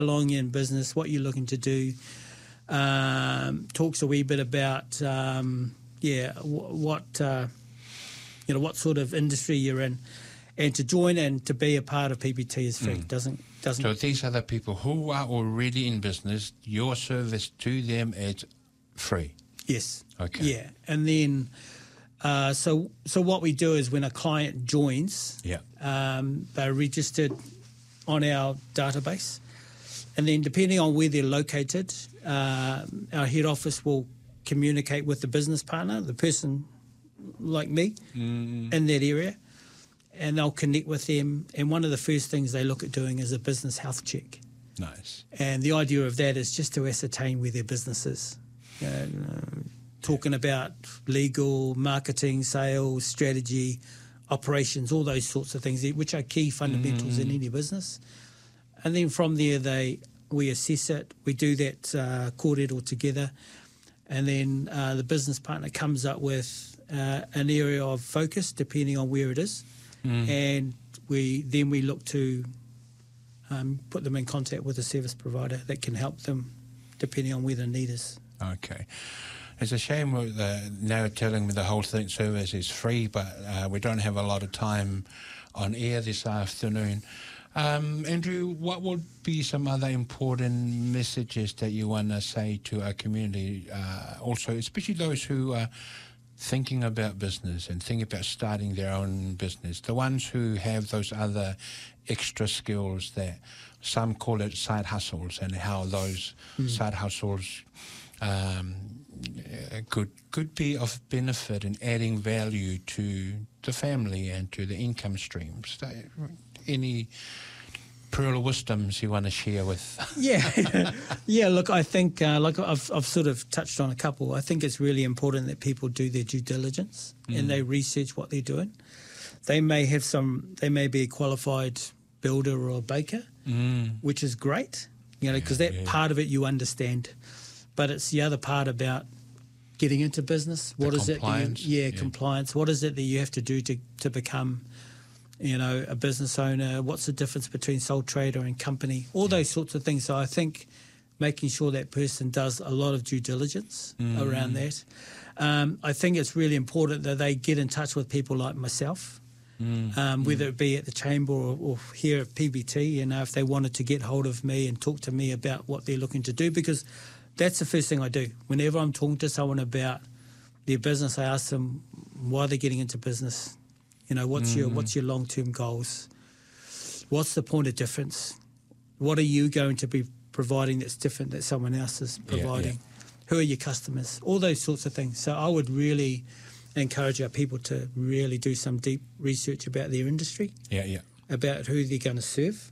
along in business, what you're looking to do. Talks a wee bit about what sort of industry you're in, and to join and to be a part of PBT is free. Doesn't. So these are the people who are already in business. Your service to them is free. Yes. Okay. Yeah, and then so what we do is when a client joins, they're registered on our database, and then depending on where they're located, our head office will communicate with the business partner, the person like me in that area, and they'll connect with them. And one of the first things they look at doing is a business health check. Nice. And the idea of that is just to ascertain where their business is. Talking about legal, marketing, sales, strategy, operations, all those sorts of things, which are key fundamentals in any business. And then from there, we assess it. We do that kōrero together. And then the business partner comes up with an area of focus, depending on where it is. And we look to put them in contact with a service provider that can help them, depending on where the need is. Okay. It's a shame now telling me the whole service is free, but we don't have a lot of time on air this afternoon. Andrew, what would be some other important messages that you want to say to our community, also, especially those who are thinking about business and thinking about starting their own business, the ones who have those other extra skills that some call it side hustles, and how those side hustles could be of benefit in adding value to the family and to the income streams. Any pearl of wisdoms you want to share with? Yeah. Look, I think like I've sort of touched on a couple. I think it's really important that people do their due diligence and they research what they're doing. They may be a qualified builder or a baker, which is great, because that part of it you understand. But it's the other part about getting into business. What is it? Compliance. What is it that you have to do to become, a business owner? What's the difference between sole trader and company? All those sorts of things. So I think making sure that person does a lot of due diligence around that. I think it's really important that they get in touch with people like myself, whether it be at the chamber or here at PBT, if they wanted to get hold of me and talk to me about what they're looking to do, because that's the first thing I do. Whenever I'm talking to someone about their business, I ask them why they're getting into business. What's your long-term goals? What's the point of difference? What are you going to be providing that's different that someone else is providing? Who are your customers? All those sorts of things. So I would really encourage our people to really do some deep research about their industry, about who they're going to serve.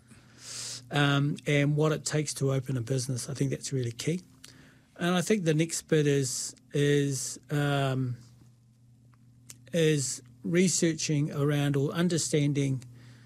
And what it takes to open a business. I think that's really key. And I think the next bit is researching around or understanding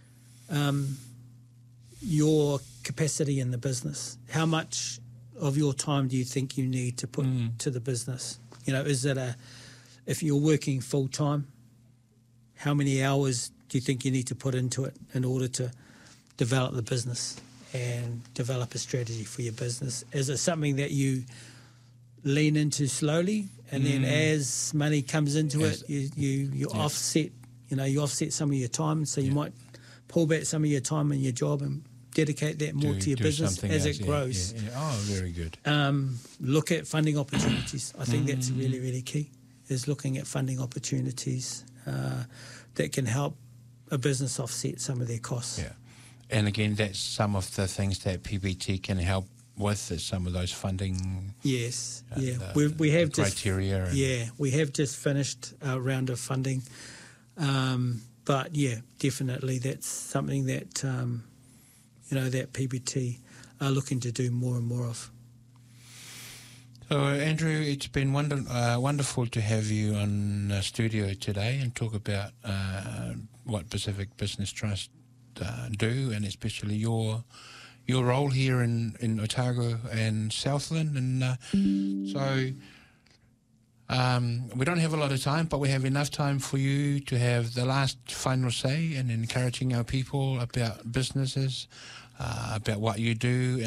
your capacity in the business. How much of your time do you think you need to put to the business? Is it if you're working full time, how many hours do you think you need to put into it in order to develop the business and develop a strategy for your business? Is it something that you lean into slowly, and then as money comes into it, you offset, you offset some of your time, so you might pull back some of your time in your job and dedicate that more to your business as it grows. Oh, very good. Look at funding opportunities. I think that's really, really key, is looking at funding opportunities that can help a business offset some of their costs. Yeah. And again, that's some of the things that PBT can help with, is some of those funding. Yes, we have criteria. We have just finished a round of funding, but definitely that's something that that PBT are looking to do more and more of. So, Andrew, it's been wonderful to have you on the studio today and talk about what Pacific Business Trust do, and especially your role here in Otago and Southland. And so we don't have a lot of time, but we have enough time for you to have the last final say in encouraging our people about businesses, about what you do